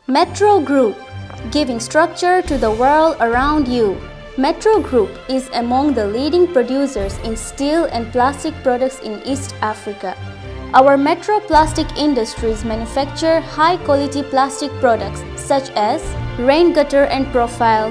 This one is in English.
Metro Group, giving structure to the world around you. Metro Group is among the leading producers in steel and plastic products in East Africa. Our Metro Plastic Industries manufacture high-quality plastic products such as rain gutter and profile,